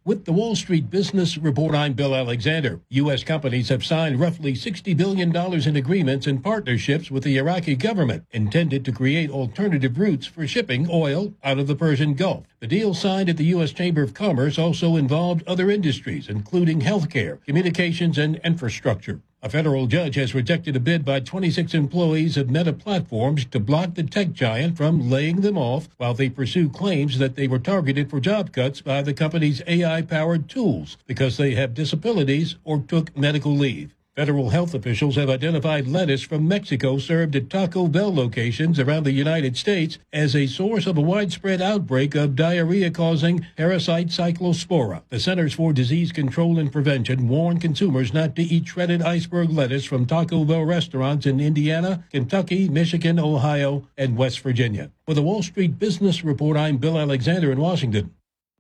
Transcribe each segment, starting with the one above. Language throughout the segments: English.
With the Wall Street Business Report, I'm Bill Alexander. U.S. companies have signed roughly $60 billion in agreements and partnerships with the Iraqi government, intended to create alternative routes for shipping oil out of the Persian Gulf. The deal signed at the U.S. Chamber of Commerce also involved other industries, including healthcare, communications, and infrastructure. A federal judge has rejected a bid by 26 employees of Meta Platforms to block the tech giant from laying them off while they pursue claims that they were targeted for job cuts by the company's AI-powered tools because they have disabilities or took medical leave. Federal health officials have identified lettuce from Mexico served at Taco Bell locations around the United States as a source of a widespread outbreak of diarrhea-causing parasite Cyclospora. The Centers for Disease Control and Prevention warned consumers not to eat shredded iceberg lettuce from Taco Bell restaurants in Indiana, Kentucky, Michigan, Ohio, and West Virginia. For the Wall Street Business Report, I'm Bill Alexander in Washington.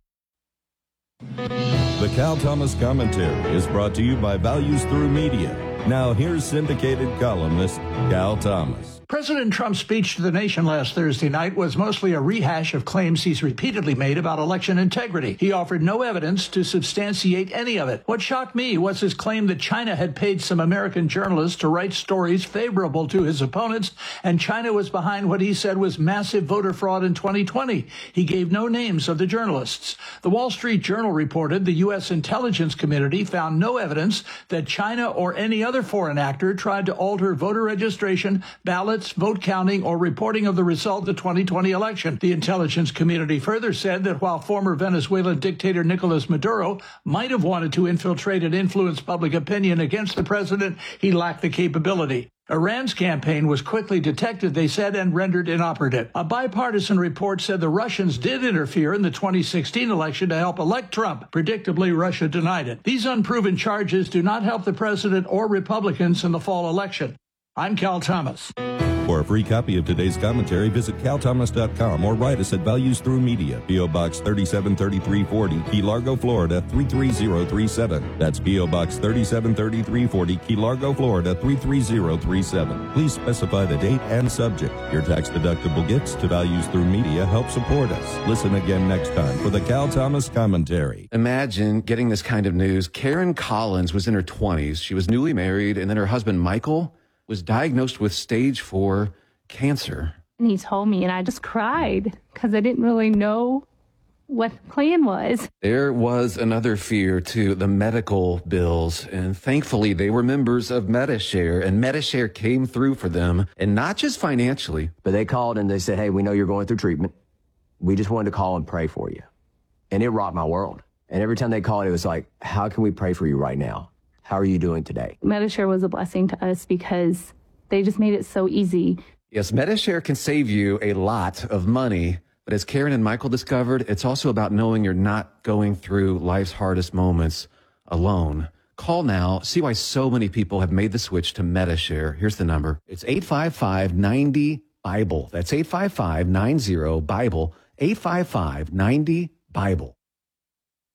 The Cal Thomas Commentary is brought to you by Values Through Media. Now here's syndicated columnist Cal Thomas. President Trump's speech to the nation last Thursday night was mostly a rehash of claims he's repeatedly made about election integrity. He offered no evidence to substantiate any of it. What shocked me was his claim that China had paid some American journalists to write stories favorable to his opponents, and China was behind what he said was massive voter fraud in 2020. He gave no names of the journalists. The Wall Street Journal reported the U.S. intelligence community found no evidence that China or any other foreign actor tried to alter voter registration, ballots, vote counting, or reporting of the result of the 2020 election. The intelligence community further said that while former Venezuelan dictator Nicolas Maduro might have wanted to infiltrate and influence public opinion against the president, he lacked the capability. Iran's campaign was quickly detected, they said, and rendered inoperative. A bipartisan report said the Russians did interfere in the 2016 election to help elect Trump. Predictably, Russia denied it. These unproven charges do not help the president or Republicans in the fall election. I'm Cal Thomas. For a free copy of today's commentary, visit calthomas.com or write us at Values Through Media, P.O. Box 373340, Key Largo, Florida 33037. That's P.O. Box 373340, Key Largo, Florida 33037. Please specify the date and subject. Your tax-deductible gifts to Values Through Media help support us. Listen again next time for the Cal Thomas Commentary. Imagine getting this kind of news. Karen Collins was in her 20s. She was newly married, and then her husband, Michael, was diagnosed with stage 4 cancer. And he told me, and I just cried because I didn't really know what the plan was. There was another fear, too, the medical bills. And thankfully, they were members of Medi-Share, and Medi-Share came through for them, and not just financially. But they called and they said, hey, we know you're going through treatment. We just wanted to call and pray for you. And it rocked my world. And every time they called, it was like, how can we pray for you right now? How are you doing today? Medi-Share was a blessing to us because they just made it so easy. Yes, Medi-Share can save you a lot of money. But as Karen and Michael discovered, it's also about knowing you're not going through life's hardest moments alone. Call now. See why so many people have made the switch to Medi-Share. Here's the number. It's 855-90-BIBLE. That's 855-90-BIBLE. 855-90-BIBLE.